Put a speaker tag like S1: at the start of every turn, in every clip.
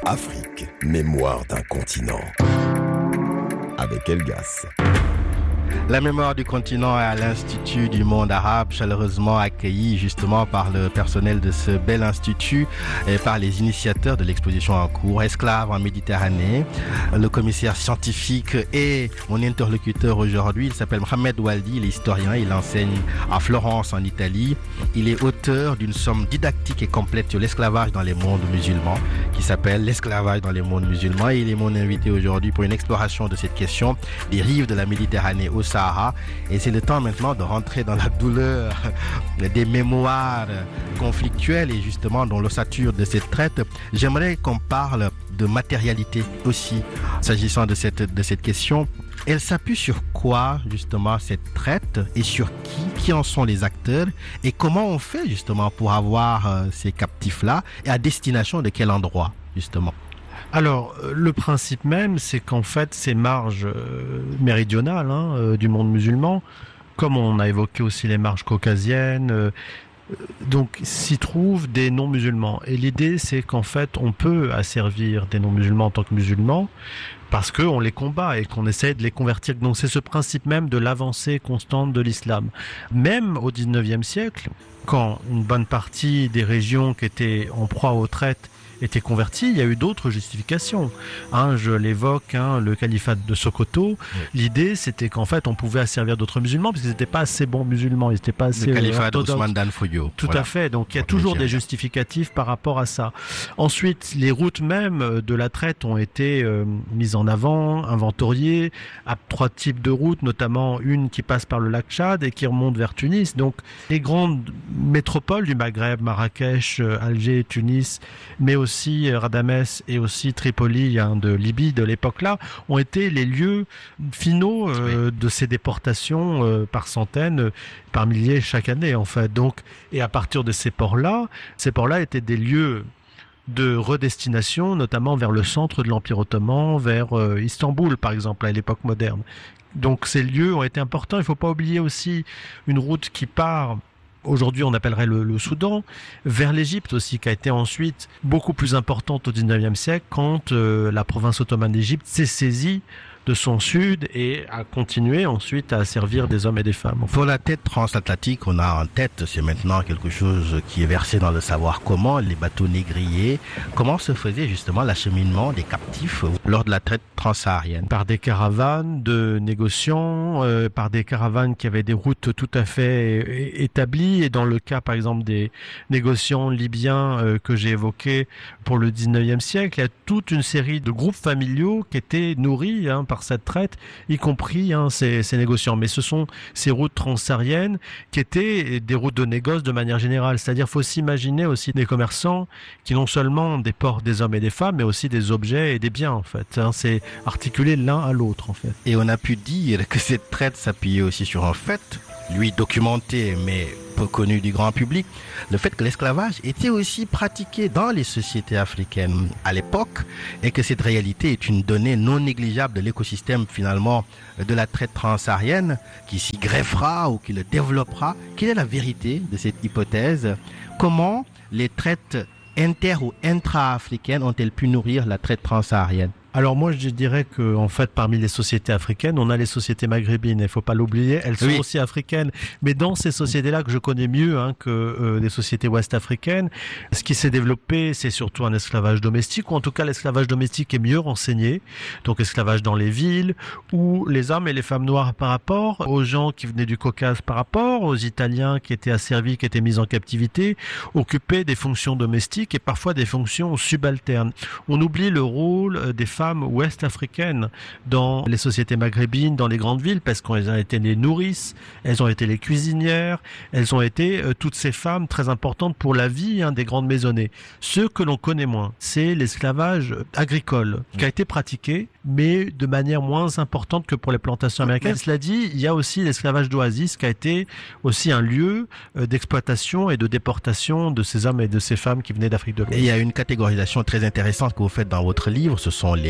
S1: Afrique, mémoire d'un continent. Avec Elgas.
S2: La mémoire du continent est à l'Institut du monde arabe, chaleureusement accueilli justement par le personnel de ce bel institut et par les initiateurs de l'exposition en cours, Esclaves en Méditerranée. Le commissaire scientifique et mon interlocuteur aujourd'hui, il s'appelle Mohamed Waldi, il est historien, il enseigne à Florence en Italie. Il est auteur d'une somme didactique et complète sur l'esclavage dans les mondes musulmans qui s'appelle L'esclavage dans les mondes musulmans. Et il est mon invité aujourd'hui pour une exploration de cette question des rives de la Méditerranée au Sahara, et c'est le temps maintenant de rentrer dans la douleur des mémoires conflictuelles et justement dans l'ossature de cette traite. J'aimerais qu'on parle de matérialité aussi s'agissant de cette question. Elle s'appuie sur quoi justement cette traite et sur qui en sont les acteurs et comment on fait justement pour avoir ces captifs-là et à destination de quel endroit justement?
S3: Alors, le principe même, c'est qu'en fait, ces marges méridionales du monde musulman, comme on a évoqué aussi les marges caucasiennes, donc s'y trouvent des non-musulmans. Et l'idée, c'est qu'en fait, on peut asservir des non-musulmans en tant que musulmans parce qu'on les combat et qu'on essaie de les convertir. Donc c'est ce principe même de l'avancée constante de l'islam. Même au 19e siècle, quand une bonne partie des régions qui étaient en proie aux traites étaient convertis, il y a eu d'autres justifications. Je l'évoque, le califat de Sokoto. Oui. L'idée, c'était qu'en fait, on pouvait asservir d'autres musulmans parce qu'ils n'étaient pas assez bons musulmans, ils n'étaient pas assez orthodoxes. Le califat
S2: d'Ousmane Dan Fodio.
S3: Tout à fait. Donc, il y a toujours des justificatifs par rapport à ça. Ensuite, les routes même de la traite ont été mises en avant, inventoriées, à 3 types de routes, notamment une qui passe par le lac Tchad et qui remonte vers Tunis. Donc, les grandes métropoles du Maghreb, Marrakech, Alger, Tunis, mais aussi Radamès et aussi Tripoli de Libye de l'époque-là, ont été les lieux finaux de ces déportations par centaines, par milliers chaque année en fait. Donc, et à partir de ces ports-là étaient des lieux de redestination, notamment vers le centre de l'Empire ottoman, vers Istanbul par exemple à l'époque moderne. Donc ces lieux ont été importants. Il ne faut pas oublier aussi une route qui part, aujourd'hui on appellerait le Soudan, vers l'Égypte aussi, qui a été ensuite beaucoup plus importante au 19e siècle quand la province ottomane d'Égypte s'est saisie de son sud et a continué ensuite à servir des hommes et des femmes.
S2: Pour la tête transatlantique, on a en tête, c'est maintenant quelque chose qui est versé dans le savoir commun, les bateaux négriers. Comment se faisait justement l'acheminement des captifs lors de la traite transsaharienne?
S3: Par des caravanes de négociants, par des caravanes qui avaient des routes tout à fait établies. Et dans le cas, par exemple, des négociants libyens que j'ai évoqués pour le 19e siècle, il y a toute une série de groupes familiaux qui étaient nourris par cette traite, y compris ces négociants. Mais ce sont ces routes transsahariennes qui étaient des routes de négoce de manière générale. C'est-à-dire, faut s'imaginer aussi des commerçants qui non seulement déportent des hommes et des femmes, mais aussi des objets et des biens, en fait. C'est articulé l'un à l'autre, en fait.
S2: Et on a pu dire que cette traite s'appuyait aussi sur un fait, lui documenté, mais peu connu du grand public, le fait que l'esclavage était aussi pratiqué dans les sociétés africaines à l'époque et que cette réalité est une donnée non négligeable de l'écosystème finalement de la traite transsaharienne qui s'y greffera ou qui le développera. Quelle est la vérité de cette hypothèse? Comment les traites inter- ou intra-africaines ont-elles pu nourrir la traite transsaharienne?
S3: Alors moi je dirais que en fait parmi les sociétés africaines, on a les sociétés maghrébines, il faut pas l'oublier, elles sont aussi africaines, mais dans ces sociétés-là que je connais mieux que les sociétés ouest-africaines, ce qui s'est développé, c'est surtout un esclavage domestique, ou en tout cas l'esclavage domestique est mieux renseigné, donc esclavage dans les villes, où les hommes et les femmes noires par rapport aux gens qui venaient du Caucase, par rapport aux Italiens qui étaient asservis, qui étaient mis en captivité, occupaient des fonctions domestiques et parfois des fonctions subalternes. On oublie le rôle des femmes ouest-africaines dans les sociétés maghrébines, dans les grandes villes, parce qu'elles ont été les nourrices, elles ont été les cuisinières, elles ont été toutes ces femmes très importantes pour la vie des grandes maisonnées. Ce que l'on connaît moins, c'est l'esclavage agricole qui a été pratiqué, mais de manière moins importante que pour les plantations américaines. Cela dit, il y a aussi l'esclavage d'oasis qui a été aussi un lieu d'exploitation et de déportation de ces hommes et de ces femmes qui venaient d'Afrique de l'Ouest.
S2: Et il y a une catégorisation très intéressante que vous faites dans votre livre, ce sont les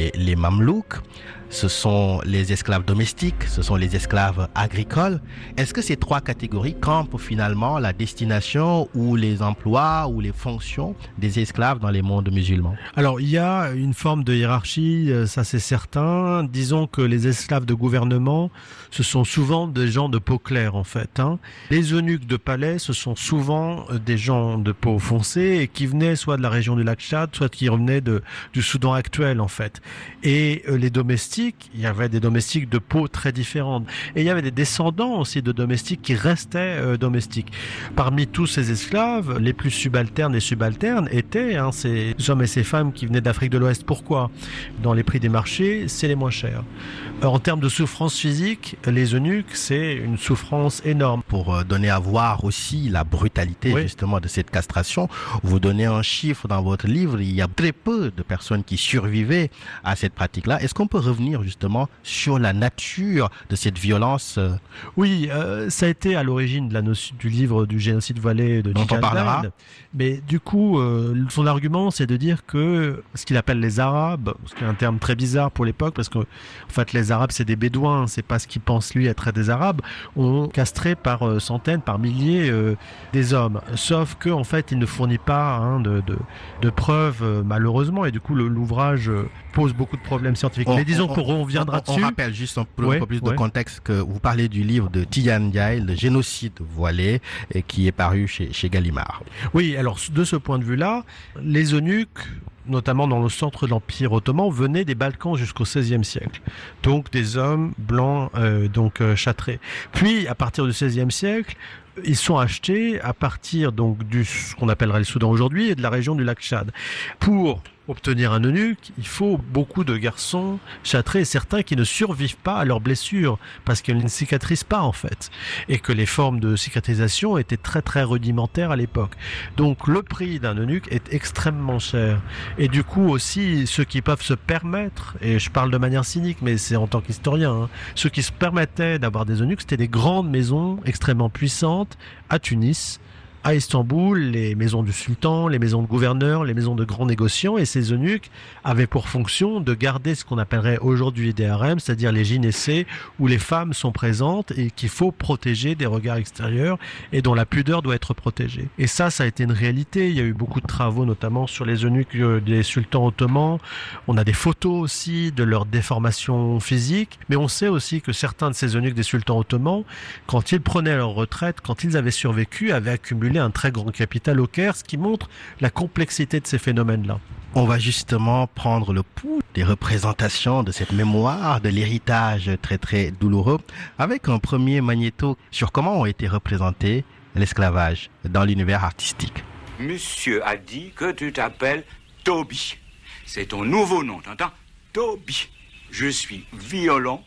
S2: les mamelouks, ce sont les esclaves domestiques, ce sont les esclaves agricoles. Est-ce que ces trois catégories campent finalement la destination ou les emplois ou les fonctions des esclaves dans les mondes musulmans?
S3: Alors, il y a une forme de hiérarchie, ça c'est certain. Disons que les esclaves de gouvernement, ce sont souvent des gens de peau claire en fait. Les eunuques de palais, ce sont souvent des gens de peau foncée et qui venaient soit de la région du lac Tchad, soit qui revenaient du Soudan actuel en fait. Et les domestiques, il y avait des domestiques de peau très différentes. Et il y avait des descendants aussi de domestiques qui restaient domestiques. Parmi tous ces esclaves, les plus subalternes et subalternes étaient ces hommes et ces femmes qui venaient d'Afrique de l'Ouest. Pourquoi ? Dans les prix des marchés, c'est les moins chers. En termes de souffrance physique, les eunuques, c'est une souffrance énorme.
S2: Pour donner à voir aussi la brutalité justement de cette castration, vous donnez un chiffre dans votre livre, il y a très peu de personnes qui survivaient à cette pratique-là. Est-ce qu'on peut revenir justement sur la nature de cette violence?
S3: Oui, ça a été à l'origine de la notion du livre du génocide voilé de Dont on parlera. Mais du coup, son argument, c'est de dire que ce qu'il appelle les Arabes, ce qui est un terme très bizarre pour l'époque, parce que en fait, les Arabes, c'est des Bédouins, c'est pas ce qu'il pense lui être des Arabes, ont castré par centaines, par milliers des hommes. Sauf que en fait, il ne fournit pas de preuves, malheureusement, et du coup, l'ouvrage pose beaucoup de problèmes scientifiques. Mais disons qu'on reviendra dessus.
S2: On rappelle juste un peu plus de contexte que vous parlez du livre de Tidiane Ndiaye, le génocide voilé, qui est paru chez Gallimard.
S3: Oui, alors de ce point de vue-là, les eunuques, notamment dans le centre de l'Empire ottoman, venaient des Balkans jusqu'au XVIe siècle. Donc des hommes blancs, châtrés. Puis, à partir du XVIe siècle, ils sont achetés à partir donc ce qu'on appellerait le Soudan aujourd'hui et de la région du lac Tchad. Pour obtenir un eunuque, il faut beaucoup de garçons châtrés et certains qui ne survivent pas à leurs blessures parce qu'ils ne cicatrisent pas en fait et que les formes de cicatrisation étaient très très rudimentaires à l'époque. Donc le prix d'un eunuque est extrêmement cher et du coup aussi ceux qui peuvent se permettre, et je parle de manière cynique mais c'est en tant qu'historien, ceux qui se permettaient d'avoir des eunuques, c'était des grandes maisons extrêmement puissantes à Tunis, à Istanbul, les maisons du sultan, les maisons de gouverneurs, les maisons de grands négociants, et ces eunuques avaient pour fonction de garder ce qu'on appellerait aujourd'hui des harems, c'est-à-dire les gynécées où les femmes sont présentes et qu'il faut protéger des regards extérieurs et dont la pudeur doit être protégée. Et ça a été une réalité. Il y a eu beaucoup de travaux, notamment sur les eunuques des sultans ottomans. On a des photos aussi de leur déformation physique, mais on sait aussi que certains de ces eunuques des sultans ottomans, quand ils prenaient leur retraite, quand ils avaient survécu, avaient accumulé un très grand capital au Caire, ce qui montre la complexité de ces phénomènes-là.
S2: On va justement prendre le pouls des représentations de cette mémoire, de l'héritage très très douloureux, avec un premier magnéto sur comment ont été représentés l'esclavage dans l'univers artistique.
S4: Monsieur a dit que tu t'appelles Toby. C'est ton nouveau nom, t'entends? Toby. Je suis violon,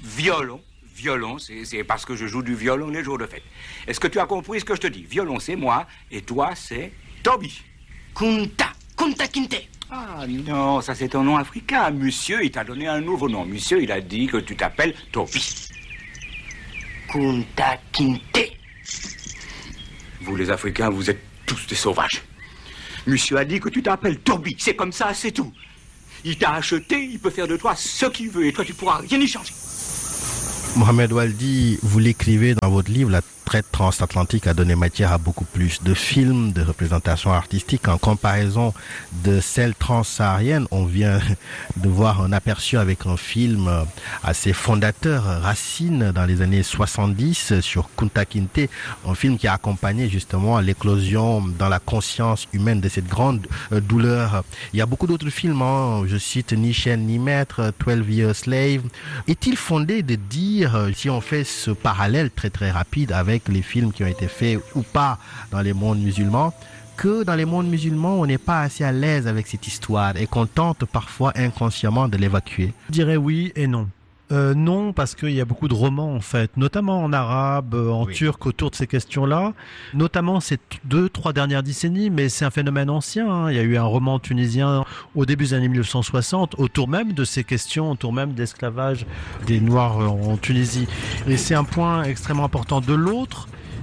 S4: c'est parce que je joue du violon les jours de fête. Est-ce que tu as compris ce que je te dis? Violon, c'est moi, et toi, c'est Toby. Kunta Kinte. Ah non, ça c'est ton nom africain. Monsieur, il t'a donné un nouveau nom. Monsieur, il a dit que tu t'appelles Toby. Kunta Kinte. Vous les Africains, vous êtes tous des sauvages. Monsieur a dit que tu t'appelles Toby. C'est comme ça, c'est tout. Il t'a acheté, il peut faire de toi ce qu'il veut, et toi, tu pourras rien y changer.
S2: Mohamed Waldi, vous l'écrivez dans votre livre, la traite transatlantique a donné matière à beaucoup plus de films, de représentations artistiques. En comparaison de celle transsaharienne, on vient de voir un aperçu avec un film assez fondateur, Racine, dans les années 70, sur Kunta Kinte, un film qui a accompagné justement l'éclosion dans la conscience humaine de cette grande douleur. Il y a beaucoup d'autres films, je cite Ni chaîne ni maître, 12 Years Slave. Est-il fondé de dire, si on fait ce parallèle très très rapide avec les films qui ont été faits ou pas dans les mondes musulmans, que dans les mondes musulmans, on n'est pas assez à l'aise avec cette histoire et qu'on tente parfois inconsciemment de l'évacuer?
S3: Je dirais oui et non. Non, parce qu'il y a beaucoup de romans en fait, notamment en arabe, en turc autour de ces questions-là, notamment ces 2-3 dernières décennies, mais c'est un phénomène ancien. Il y a eu un roman tunisien au début des années 1960 autour même de ces questions, autour même d'esclavage des Noirs en Tunisie. Et c'est un point extrêmement important. De l'autre,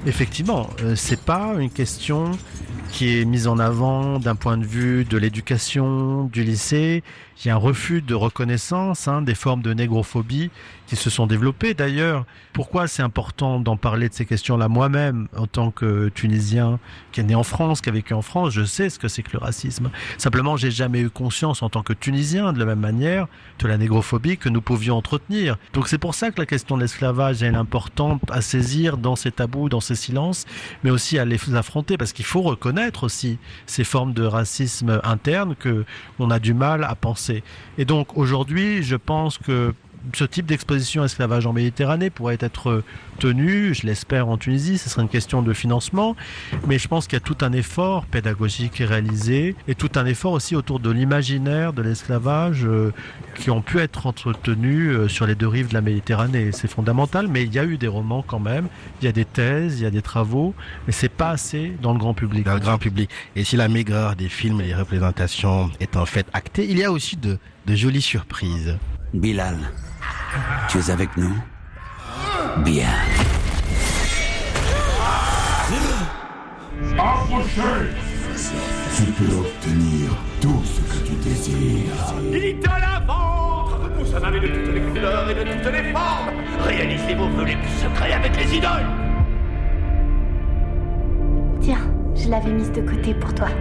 S3: Effectivement, c'est pas une question qui est mise en avant d'un point de vue de l'éducation, du lycée. Il y a un refus de reconnaissance des formes de négrophobie qui se sont développées. D'ailleurs, pourquoi c'est important d'en parler de ces questions-là? Moi-même, en tant que Tunisien qui est né en France, qui a vécu en France, je sais ce que c'est que le racisme. Simplement, j'ai jamais eu conscience en tant que Tunisien, de la même manière, de la négrophobie que nous pouvions entretenir. Donc c'est pour ça que la question de l'esclavage est importante à saisir dans ces tabous, dans ces silences, mais aussi à les affronter, parce qu'il faut reconnaître aussi ces formes de racisme interne que on a du mal à penser. Et donc aujourd'hui, je pense que ce type d'exposition esclavage en Méditerranée pourrait être tenu, je l'espère, en Tunisie. Ce serait une question de financement, mais je pense qu'il y a tout un effort pédagogique réalisé et tout un effort aussi autour de l'imaginaire de l'esclavage qui ont pu être entretenus sur les deux rives de la Méditerranée. C'est fondamental, mais il y a eu des romans quand même, il y a des thèses, il y a des travaux, mais c'est pas assez dans le grand public.
S2: Dans le grand public. Et si la maigreur des films et des représentations est en fait actée, il y a aussi de jolies surprises.
S5: Bilal, tu es avec nous? Bien.
S6: Approchez! Tu peux obtenir tout ce que tu désires.
S7: Dites à la ventre! Nous sommes amis de toutes les couleurs et de toutes les formes! Réalisez vos vœux les plus secrets avec les idoles!
S8: Tiens, je l'avais mise de côté pour toi.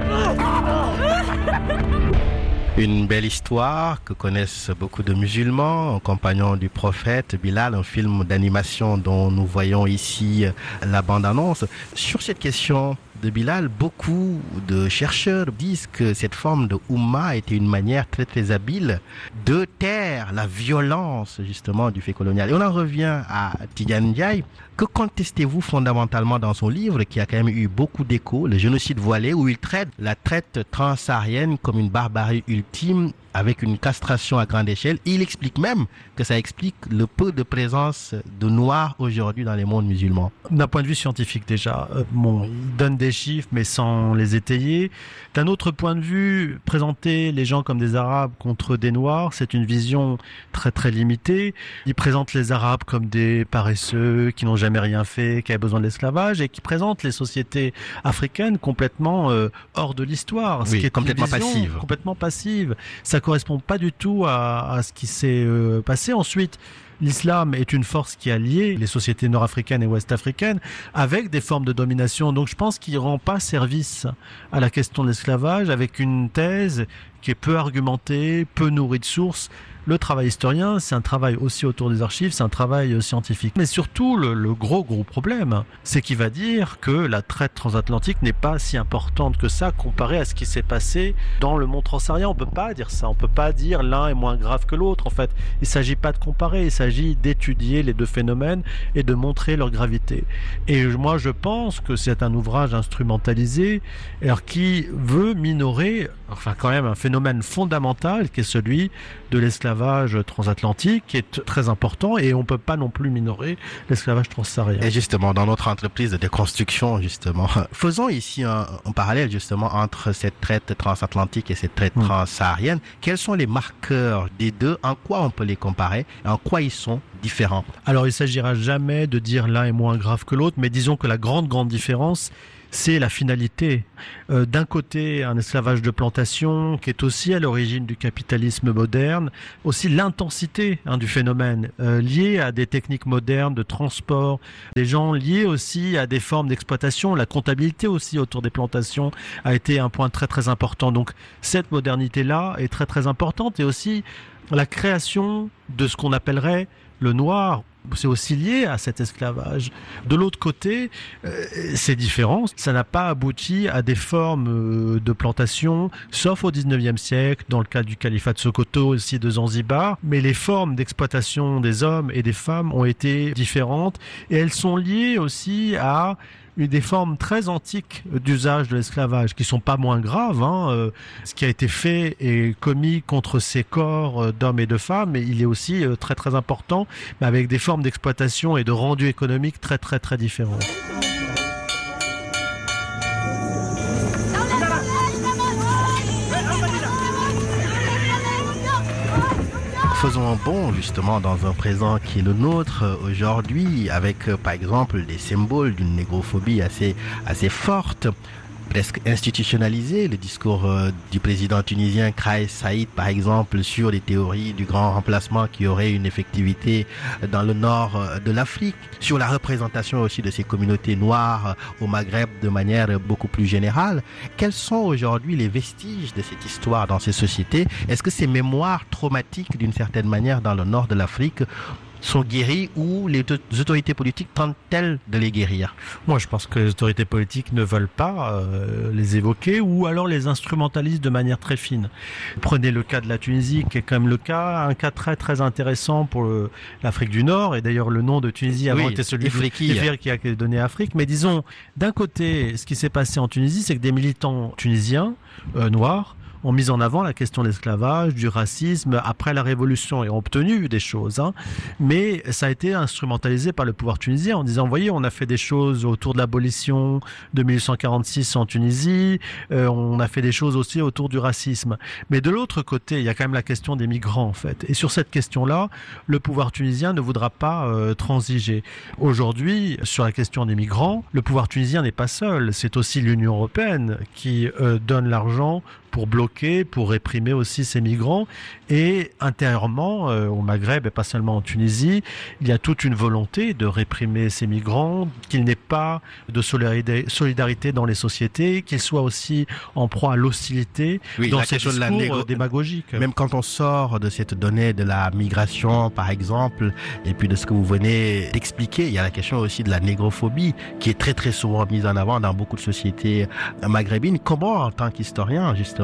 S2: Une belle histoire que connaissent beaucoup de musulmans, un compagnon du prophète, Bilal, un film d'animation dont nous voyons ici la bande-annonce. Sur cette question de Bilal, beaucoup de chercheurs disent que cette forme de Oumma était une manière très très habile de taire la violence justement du fait colonial. Et on en revient à Tidjane Ndiaye. Que contestez-vous fondamentalement dans son livre qui a quand même eu beaucoup d'écho, Le génocide voilé, où il traite la traite transsaharienne comme une barbarie ultime avec une castration à grande échelle. Et il explique même que ça explique le peu de présence de Noirs aujourd'hui dans les mondes musulmans.
S3: D'un point de vue scientifique déjà, il donne des chiffres mais sans les étayer. D'un autre point de vue, présenter les gens comme des Arabes contre des Noirs, c'est une vision très très limitée. Il présente les Arabes comme des paresseux qui n'ont jamais rien fait, qui avaient besoin de l'esclavage, et qui présente les sociétés africaines complètement hors de l'histoire.
S2: Oui, ce qui est complètement passive.
S3: Complètement passive. Ça correspond pas du tout à ce qui s'est passé. Ensuite, l'islam est une force qui a lié les sociétés nord-africaines et ouest-africaines avec des formes de domination. Donc je pense qu'il rend pas service à la question de l'esclavage avec une thèse qui est peu argumentée, peu nourrie de sources. Le travail historien, c'est un travail aussi autour des archives, c'est un travail scientifique. Mais surtout, le gros problème, c'est qu'il va dire que la traite transatlantique n'est pas si importante que ça comparé à ce qui s'est passé dans le monde transsaharien. On peut pas dire ça, on peut pas dire l'un est moins grave que l'autre. En fait, il s'agit pas de comparer, il s'agit d'étudier les deux phénomènes et de montrer leur gravité. Et moi, je pense que c'est un ouvrage instrumentalisé, alors qui veut minorer, enfin quand même un phénomène fondamental qui est celui de l'esclavage transatlantique, qui est très important, et on peut pas non plus minorer l'esclavage transsaharien.
S2: Et justement, dans notre entreprise de déconstruction, justement, faisons ici un parallèle justement entre cette traite transatlantique et cette traite transsaharienne. Quels sont les marqueurs des deux? En quoi on peut les comparer? En quoi ils sont différents?
S3: Alors, il s'agira jamais de dire l'un est moins grave que l'autre, mais disons que la grande différence, c'est la finalité. D'un côté, un esclavage de plantation qui est aussi à l'origine du capitalisme moderne, aussi l'intensité du phénomène, liée à des techniques modernes de transport, des gens liés aussi à des formes d'exploitation. La comptabilité aussi autour des plantations a été un point très très important. Donc cette modernité-là est très très importante, et aussi la création de ce qu'on appellerait le noir. C'est aussi lié à cet esclavage. De l'autre côté, c'est différent. Ça n'a pas abouti à des formes de plantation, sauf au 19e siècle, dans le cas du califat de Sokoto, aussi de Zanzibar. Mais les formes d'exploitation des hommes et des femmes ont été différentes, et elles sont liées aussi à des formes très antiques d'usage de l'esclavage, qui sont pas moins graves. Ce qui a été fait et commis contre ces corps d'hommes et de femmes, mais il est aussi très très important, mais avec des formes d'exploitation et de rendu économique très très très différentes.
S2: Faisons un bond justement dans un présent qui est le nôtre aujourd'hui avec par exemple des symboles d'une négrophobie assez forte, presque institutionnalisé, le discours du président tunisien Kais Saïd par exemple sur les théories du grand remplacement qui aurait une effectivité dans le nord de l'Afrique, sur la représentation aussi de ces communautés noires au Maghreb de manière beaucoup plus générale. Quels sont aujourd'hui les vestiges de cette histoire dans ces sociétés? Est-ce que ces mémoires traumatiques d'une certaine manière dans le nord de l'Afrique sont guéris ou les autorités politiques tentent-elles de les guérir?
S3: Moi, je pense que les autorités politiques ne veulent pas les évoquer ou alors les instrumentalisent de manière très fine. Prenez le cas de la Tunisie, qui est quand même un cas très très intéressant pour l'Afrique du Nord. Et d'ailleurs, le nom de Tunisie avant était celui de qui a donné Afrique. Mais disons, d'un côté, ce qui s'est passé en Tunisie, c'est que des militants tunisiens noirs ont mis en avant la question de l'esclavage, du racisme après la révolution et ont obtenu des choses. Mais ça a été instrumentalisé par le pouvoir tunisien en disant, voyez, on a fait des choses autour de l'abolition de 1846 en Tunisie, on a fait des choses aussi autour du racisme. Mais de l'autre côté, il y a quand même la question des migrants en fait. Et sur cette question-là, le pouvoir tunisien ne voudra pas transiger. Aujourd'hui, sur la question des migrants, le pouvoir tunisien n'est pas seul. C'est aussi l'Union européenne qui donne l'argent pour bloquer, pour réprimer aussi ces migrants. Et intérieurement, au Maghreb et pas seulement en Tunisie, il y a toute une volonté de réprimer ces migrants, qu'il n'ait pas de solidarité dans les sociétés, qu'ils soient aussi en proie à l'hostilité dans ces discours démagogiques.
S2: Même quand on sort de cette donnée de la migration, par exemple, et puis de ce que vous venez d'expliquer, il y a la question aussi de la négrophobie, qui est très très souvent mise en avant dans beaucoup de sociétés maghrébines. Comment, en tant qu'historien, justement,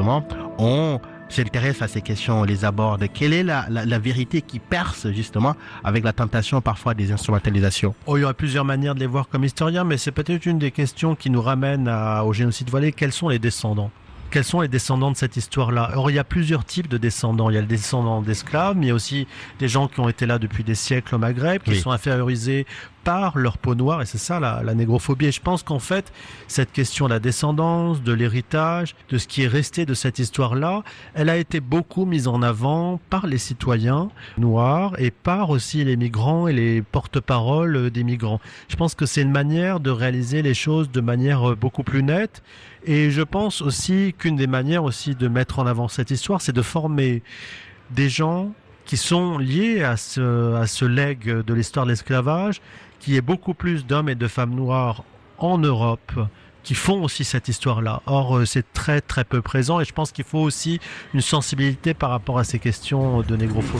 S2: on s'intéresse à ces questions, on les aborde? Quelle est la vérité qui perce justement avec la tentation parfois des instrumentalisations?
S3: Il y aurait plusieurs manières de les voir comme historien, mais c'est peut-être une des questions qui nous ramène au génocide voilé. Quels sont les descendants? Quels sont les descendants de cette histoire-là? Or, il y a plusieurs types de descendants. Il y a le descendant d'esclaves, mais il y a aussi des gens qui ont été là depuis des siècles au Maghreb, qui sont infériorisés par leur peau noire, et c'est ça la négrophobie. Et je pense qu'en fait, cette question de la descendance, de l'héritage, de ce qui est resté de cette histoire-là, elle a été beaucoup mise en avant par les citoyens noirs et par aussi les migrants et les porte-paroles des migrants. Je pense que c'est une manière de réaliser les choses de manière beaucoup plus nette. Et je pense aussi qu'une des manières aussi de mettre en avant cette histoire, c'est de former des gens qui sont liés à ce legs de l'histoire de l'esclavage, qu'il y ait beaucoup plus d'hommes et de femmes noirs en Europe qui font aussi cette histoire-là. Or, c'est très très peu présent et je pense qu'il faut aussi une sensibilité par rapport à ces questions de négrophobie.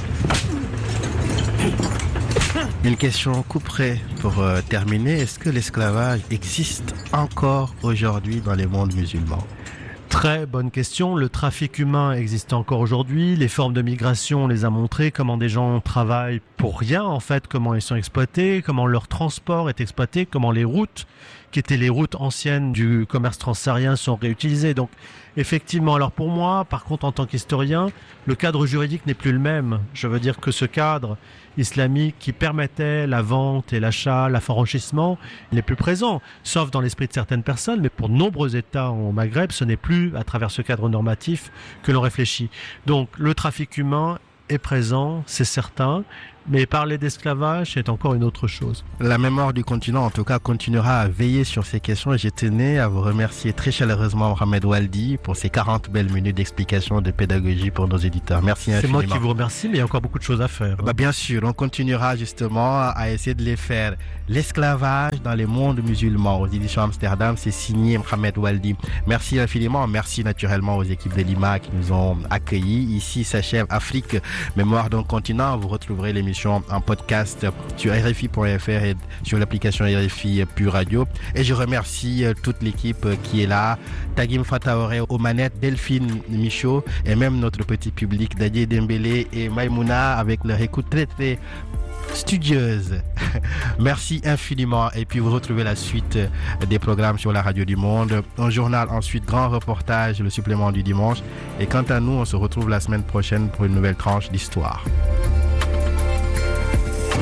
S2: Une question couperet pour terminer. Est-ce que l'esclavage existe encore aujourd'hui dans les mondes musulmans?
S3: Très bonne question. Le trafic humain existe encore aujourd'hui. Les formes de migration, on les a montrées, comment des gens travaillent pour rien, en fait, comment ils sont exploités, comment leur transport est exploité, comment les routes, qui étaient les routes anciennes du commerce transsaharien, sont réutilisées. Donc, effectivement, alors pour moi, par contre, en tant qu'historien, le cadre juridique n'est plus le même. Je veux dire que ce cadre islamique qui permettait la vente et l'achat, l'affranchissement, il n'est plus présent, sauf dans l'esprit de certaines personnes, mais pour de nombreux États au Maghreb, ce n'est plus à travers ce cadre normatif que l'on réfléchit. Donc le trafic humain est présent, c'est certain, mais parler d'esclavage, c'est encore une autre chose.
S2: La mémoire du continent, en tout cas, continuera à veiller sur ces questions. Et je tenais à vous remercier très chaleureusement, Mohamed Waldi, pour ces 40 belles minutes d'explication de pédagogie pour nos éditeurs. Merci infiniment.
S3: C'est moi qui vous remercie, mais il y a encore beaucoup de choses à faire.
S2: Bien sûr, on continuera justement à essayer de les faire. L'esclavage dans les mondes musulmans, aux éditions Amsterdam, c'est signé Mohamed Waldi. Merci infiniment. Merci naturellement aux équipes de Lima qui nous ont accueillis. Ici s'achève Afrique, mémoire d'un continent. Vous retrouverez l'émission en podcast sur RFI.fr et sur l'application RFI Pure Radio. Et je remercie toute l'équipe qui est là. Tagim Fataoré aux manettes, Delphine Michaud et même notre petit public, Dadier Dembélé et Maïmouna avec leur écoute très très studieuse. Merci infiniment. Et puis vous retrouvez la suite des programmes sur la Radio du Monde. Un journal ensuite, grand reportage, le supplément du dimanche. Et quant à nous, on se retrouve la semaine prochaine pour une nouvelle tranche d'histoire.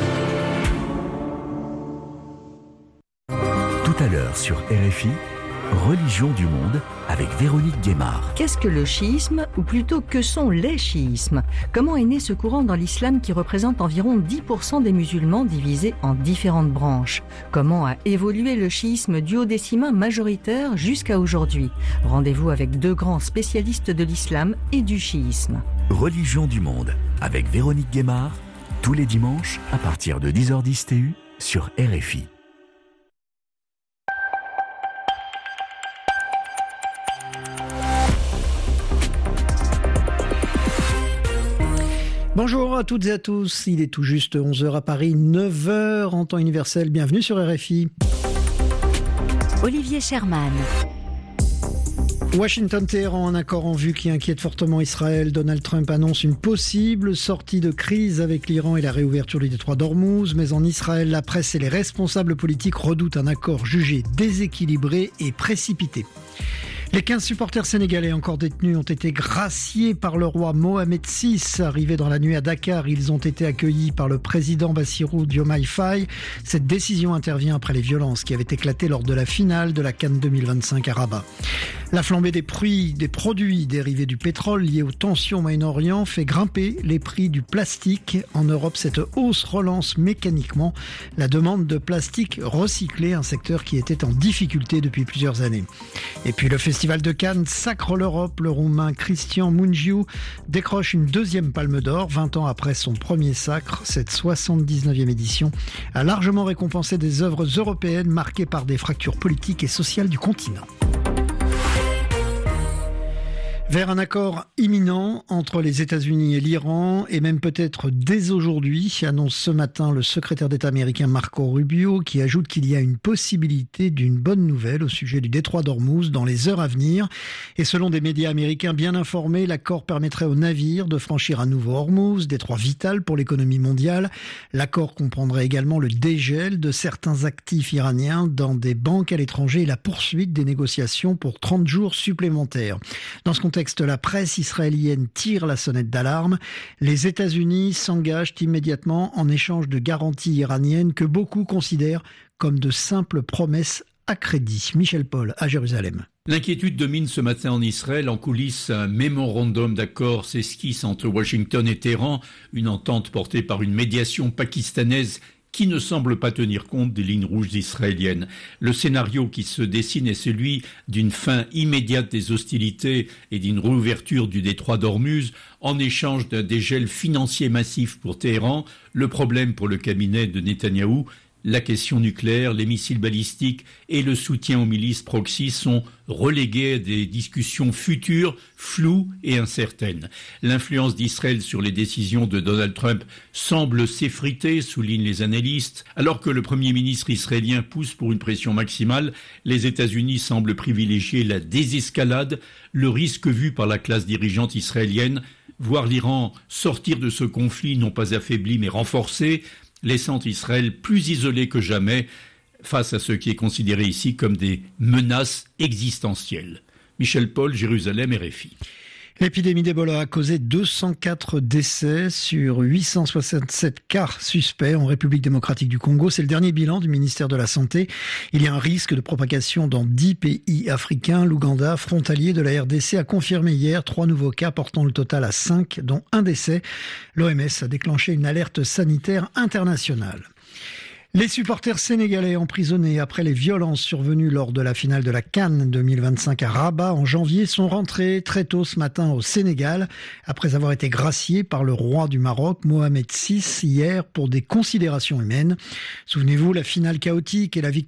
S9: Tout à l'heure sur RFI, Religion du monde avec Véronique Guémard.
S10: Qu'est-ce que le chiisme, ou plutôt que sont les chiismes? Comment est né ce courant dans l'islam qui représente environ 10% des musulmans divisés en différentes branches? Comment a évolué le chiisme duodécimain majoritaire jusqu'à aujourd'hui? Rendez-vous avec deux grands spécialistes de l'islam et du chiisme.
S9: Religion du monde avec Véronique Guémard, tous les dimanches à partir de 10h10 TU sur RFI.
S11: Bonjour à toutes et à tous, il est tout juste 11h à Paris, 9h en temps universel, bienvenue sur RFI.
S10: Olivier Sherman.
S11: Washington-Téhéran, un accord en vue qui inquiète fortement Israël. Donald Trump annonce une possible sortie de crise avec l'Iran et la réouverture du détroit d'Ormuz. Mais en Israël, la presse et les responsables politiques redoutent un accord jugé déséquilibré et précipité. Les 15 supporters sénégalais encore détenus ont été graciés par le roi Mohamed VI. Arrivés dans la nuit à Dakar, ils ont été accueillis par le président Bassirou Diomaye Faye. Cette décision intervient après les violences qui avaient éclaté lors de la finale de la CAN 2025 à Rabat. La flambée des produits dérivés du pétrole liés aux tensions au Moyen-Orient fait grimper les prix du plastique. En Europe, cette hausse relance mécaniquement la demande de plastique recyclé, un secteur qui était en difficulté depuis plusieurs années. Et puis le Festival de Cannes sacre l'Europe. Le Roumain Cristian Mungiu décroche une deuxième palme d'or 20 ans après son premier sacre. Cette 79e édition a largement récompensé des œuvres européennes marquées par des fractures politiques et sociales du continent. Vers un accord imminent entre les États-Unis et l'Iran, et même peut-être dès aujourd'hui, annonce ce matin le secrétaire d'État américain Marco Rubio, qui ajoute qu'il y a une possibilité d'une bonne nouvelle au sujet du détroit d'Ormuz dans les heures à venir. Et selon des médias américains bien informés, l'accord permettrait aux navires de franchir à nouveau Ormuz, détroit vital pour l'économie mondiale. L'accord comprendrait également le dégel de certains actifs iraniens dans des banques à l'étranger et la poursuite des négociations pour 30 jours supplémentaires. Dans ce contexte, la presse israélienne tire la sonnette d'alarme. Les États-Unis s'engagent immédiatement en échange de garanties iraniennes que beaucoup considèrent comme de simples promesses à crédit. Michel Paul à Jérusalem.
S12: L'inquiétude domine ce matin en Israël. En coulisses, un mémorandum d'accord s'esquisse entre Washington et Téhéran, une entente portée par une médiation pakistanaise qui ne semble pas tenir compte des lignes rouges israéliennes. Le scénario qui se dessine est celui d'une fin immédiate des hostilités et d'une réouverture du détroit d'Ormuz en échange d'un dégel financier massif pour Téhéran. Le problème pour le cabinet de Netanyahou, la question nucléaire, les missiles balistiques et le soutien aux milices proxy sont relégués à des discussions futures, floues et incertaines. L'influence d'Israël sur les décisions de Donald Trump semble s'effriter, soulignent les analystes. Alors que le Premier ministre israélien pousse pour une pression maximale, les États-Unis semblent privilégier la désescalade, le risque vu par la classe dirigeante israélienne, voir l'Iran sortir de ce conflit non pas affaibli mais renforcé, laissant Israël plus isolé que jamais face à ce qui est considéré ici comme des menaces existentielles. Michel Paul, Jérusalem, RFI.
S11: L'épidémie d'Ebola a causé 204 décès sur 867 cas suspects en République démocratique du Congo. C'est le dernier bilan du ministère de la Santé. Il y a un risque de propagation dans 10 pays africains. L'Ouganda, frontalier de la RDC, a confirmé hier 3 nouveaux cas portant le total à 5, dont un décès. L'OMS a déclenché une alerte sanitaire internationale. Les supporters sénégalais emprisonnés après les violences survenues lors de la finale de la CAN 2025 à Rabat en janvier sont rentrés très tôt ce matin au Sénégal après avoir été graciés par le roi du Maroc, Mohamed VI, hier pour des considérations humaines. Souvenez-vous, la finale chaotique et la victoire